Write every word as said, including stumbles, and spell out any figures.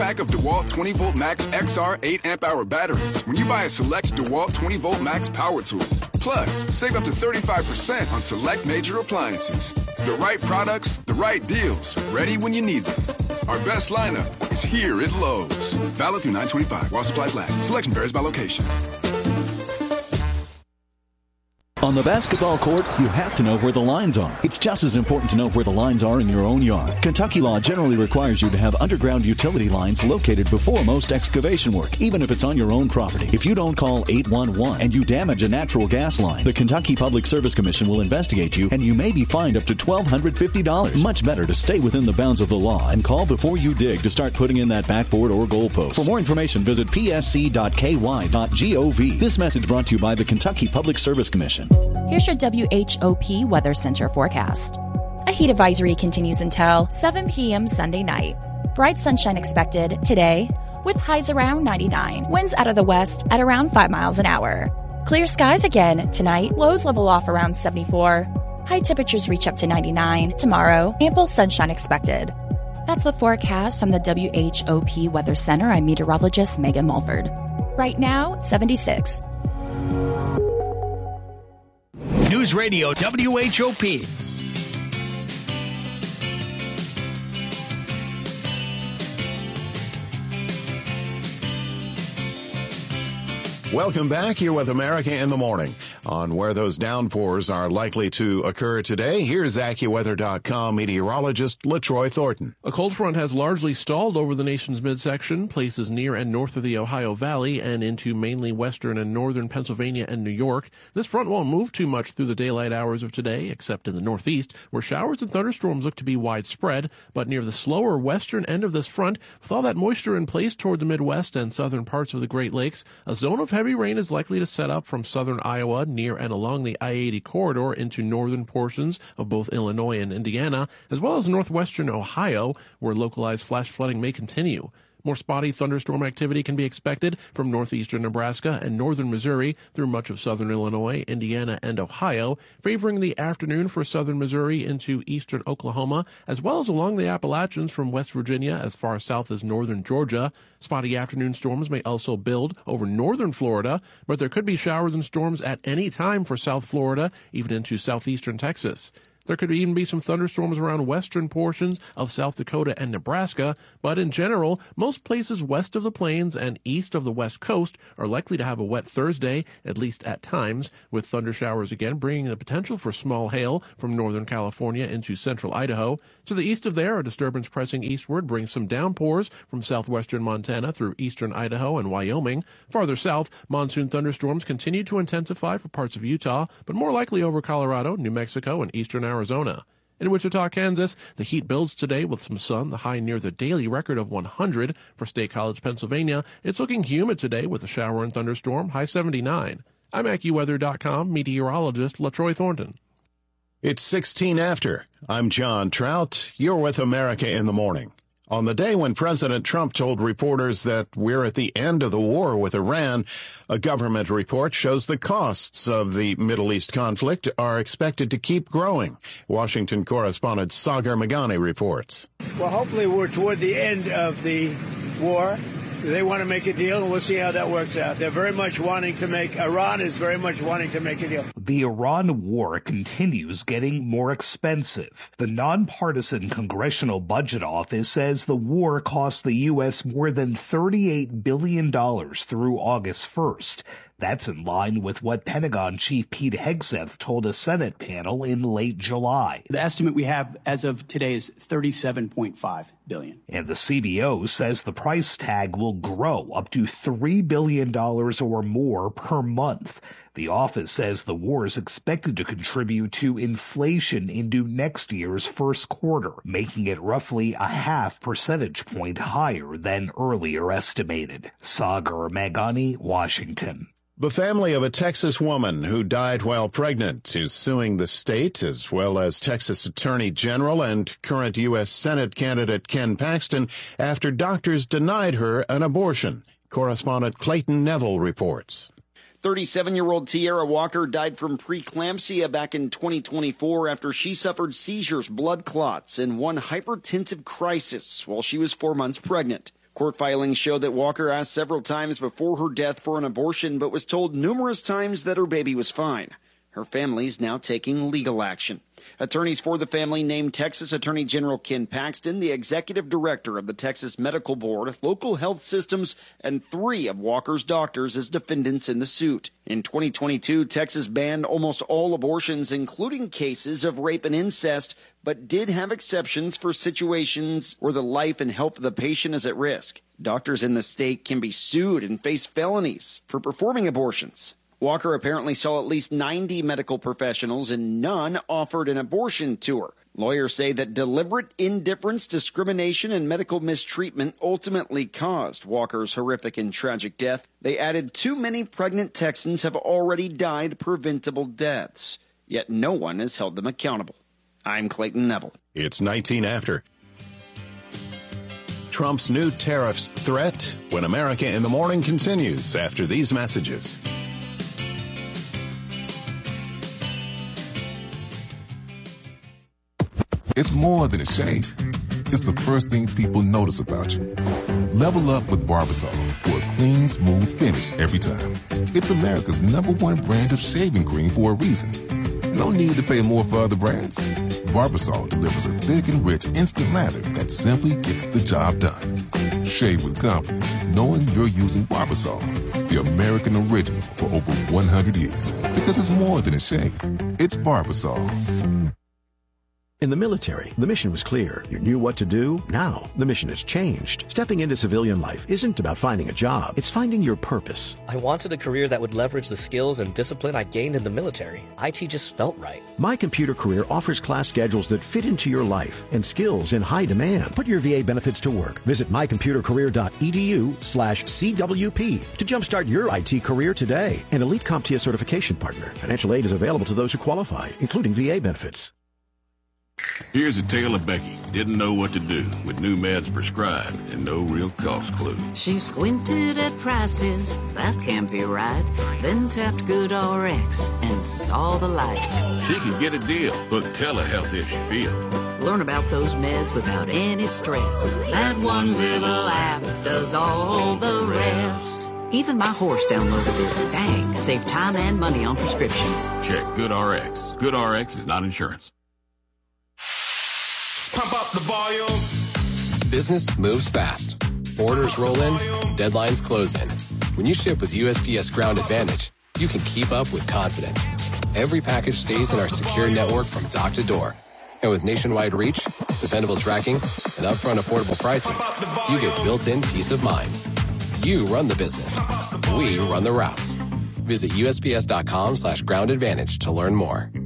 pack of DeWalt twenty volt Max X R eight amp hour batteries when you buy a select DeWalt twenty volt Max power tool. Plus, save up to thirty-five percent on select major appliances. The right products, the right deals, ready when you need them. Our best lineup is here at Lowe's. Valid through nine twenty-five while supplies last. Selection varies by location. On the basketball court, you have to know where the lines are. It's just as important to know where the lines are in your own yard. Kentucky law generally requires you to have underground utility lines located before most excavation work, even if it's on your own property. If you don't call eight one one and you damage a natural gas line, the Kentucky Public Service Commission will investigate you and you may be fined up to one thousand two hundred fifty dollars. Much better to stay within the bounds of the law and call before you dig to start putting in that backboard or goalpost. For more information, visit p s c dot k y dot gov. This message brought to you by the Kentucky Public Service Commission. Here's your W H O P Weather Center forecast. A heat advisory continues until seven p.m. Sunday night. Bright sunshine expected today with highs around ninety-nine. Winds out of the west at around five miles an hour. Clear skies again tonight. Lows level off around seventy-four. High temperatures reach up to ninety-nine. Tomorrow, ample sunshine expected. That's the forecast from the W H O P Weather Center. I'm meteorologist Megan Mulford. Right now, seventy-six. News Radio W H O P. Welcome back. Here with America in the Morning. On where those downpours are likely to occur today, here's AccuWeather dot com meteorologist LaTroy Thornton. A cold front has largely stalled over the nation's midsection, places near and north of the Ohio Valley and into mainly western and northern Pennsylvania and New York. This front won't move too much through the daylight hours of today, except in the northeast, where showers and thunderstorms look to be widespread. But near the slower western end of this front, with all that moisture in place toward the Midwest and southern parts of the Great Lakes, a zone of heavy rain is likely to set up from southern Iowa near and along the I eighty corridor into northern portions of both Illinois and Indiana, as well as northwestern Ohio, where localized flash flooding may continue. More spotty thunderstorm activity can be expected from northeastern Nebraska and northern Missouri through much of southern Illinois, Indiana, and Ohio, favoring the afternoon for southern Missouri into eastern Oklahoma, as well as along the Appalachians from West Virginia as far south as northern Georgia. Spotty afternoon storms may also build over northern Florida, but there could be showers and storms at any time for South Florida, even into southeastern Texas. There could even be some thunderstorms around western portions of South Dakota and Nebraska, but in general, most places west of the plains and east of the west coast are likely to have a wet Thursday, at least at times, with thunder showers again bringing the potential for small hail from northern California into central Idaho. To the east of there, a disturbance pressing eastward brings some downpours from southwestern Montana through eastern Idaho and Wyoming. Farther south, monsoon thunderstorms continue to intensify for parts of Utah, but more likely over Colorado, New Mexico, and eastern Arizona. In Wichita, Kansas, the heat builds today with some sun, the high near the daily record of one hundred. For State College, Pennsylvania, it's looking humid today with a shower and thunderstorm, high seventy-nine. I'm AccuWeather dot com meteorologist LaTroy Thornton. It's sixteen after. I'm John Trout. You're with America in the Morning. On the day when President Trump told reporters that we're at the end of the war with Iran, a government report shows the costs of the Middle East conflict are expected to keep growing. Washington correspondent Sagar Meghani reports. Well, hopefully we're toward the end of the war. They want to make a deal, and we'll see how that works out. They're very much wanting to make, Iran is very much wanting to make a deal. The Iran war continues getting more expensive. The nonpartisan Congressional Budget Office says the war cost the U S more than thirty-eight billion dollars through August first. That's in line with what Pentagon Chief Pete Hegseth told a Senate panel in late July. The estimate we have as of today is thirty-seven point five billion dollars. And the C B O says the price tag will grow up to three billion dollars or more per month. The office says the war is expected to contribute to inflation into next year's first quarter, making it roughly a half percentage point higher than earlier estimated. Sagar Meghani, Washington. The family of a Texas woman who died while pregnant is suing the state, as well as Texas Attorney General and current U S Senate candidate Ken Paxton, after doctors denied her an abortion. Correspondent Clayton Neville reports. thirty-seven-year-old Tiara Walker died from preeclampsia back in twenty twenty-four after she suffered seizures, blood clots, and one hypertensive crisis while she was four months pregnant. Court filings show that Walker asked several times before her death for an abortion, but was told numerous times that her baby was fine. Her family is now taking legal action. Attorneys for the family named Texas Attorney General Ken Paxton, the executive director of the Texas Medical Board, local health systems, and three of Walker's doctors as defendants in the suit. In twenty twenty-two, Texas banned almost all abortions, including cases of rape and incest, but did have exceptions for situations where the life and health of the patient is at risk. Doctors in the state can be sued and face felonies for performing abortions. Walker apparently saw at least ninety medical professionals and none offered an abortion to her. Lawyers say that deliberate indifference, discrimination, and medical mistreatment ultimately caused Walker's horrific and tragic death. They added too many pregnant Texans have already died preventable deaths, yet no one has held them accountable. I'm Clayton Neville. It's nineteen after. Trump's new tariffs threat when America in the Morning continues after these messages. It's more than a shave. It's the first thing people notice about you. Level up with Barbasol for a clean, smooth finish every time. It's America's number one brand of shaving cream for a reason. No need to pay more for other brands. Barbasol delivers a thick and rich instant lather that simply gets the job done. Shave with confidence, knowing you're using Barbasol, the American original for over one hundred years. Because it's more than a shave. It's Barbasol. In the military, the mission was clear. You knew what to do. Now, the mission has changed. Stepping into civilian life isn't about finding a job. It's finding your purpose. I wanted a career that would leverage the skills and discipline I gained in the military. I T just felt right. My Computer Career offers class schedules that fit into your life and skills in high demand. Put your V A benefits to work. Visit mycomputercareer.edu slash CWP to jumpstart your I T career today. An Elite CompTIA certification partner. Financial aid is available to those who qualify, including V A benefits. Here's a tale of Becky. Didn't know what to do with new meds prescribed and no real cost clue. She squinted at prices, that can't be right. Then tapped GoodRx and saw the light. She can get a deal, book telehealth if she feels. Learn about those meds without any stress. That one little app does all the rest. Even my horse downloaded it. Dang, save time and money on prescriptions. Check GoodRx. GoodRx is not insurance. Pump up the volume. Business moves fast. Orders roll in, deadlines close in. When you ship with U S P S Ground Advantage, you can keep up with confidence. Every package stays in our secure network from dock to door. And with nationwide reach, dependable tracking, and upfront affordable pricing, you get built-in peace of mind. You run the business. We run the routes. Visit U S P S dot com slash ground advantage to learn more.